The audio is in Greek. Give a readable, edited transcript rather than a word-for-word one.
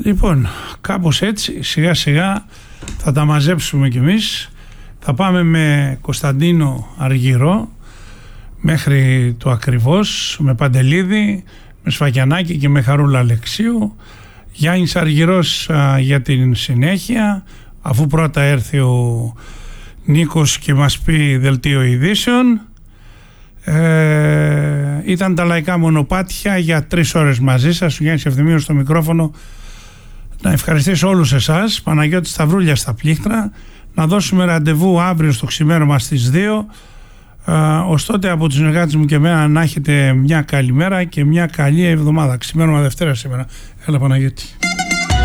Λοιπόν, κάπως έτσι, σιγά σιγά θα τα μαζέψουμε κι εμείς. Θα πάμε με Κωνσταντίνο Αργυρό μέχρι το ακριβώς, με Παντελίδη, με Σφακιανάκη και με Χαρούλα Αλεξίου. Γιάννης Αργυρός για την συνέχεια, αφού πρώτα έρθει ο Νίκος και μας πει δελτίο ειδήσεων. Ήταν τα λαϊκά μονοπάτια για 3 ώρες μαζί σας. Ο Γιάννης Ευθυμίος στο μικρόφωνο. Να ευχαριστήσω όλους εσάς. Παναγιώτη Σταυρούλια στα πλήκτρα. Να δώσουμε ραντεβού αύριο στο ξημέρωμα στις 2. Ως τότε από τους συνεργάτες μου και εμένα να έχετε μια καλή μέρα και μια καλή εβδομάδα. Ξημέρωμα Δευτέρα σήμερα. Έλα Παναγιώτη.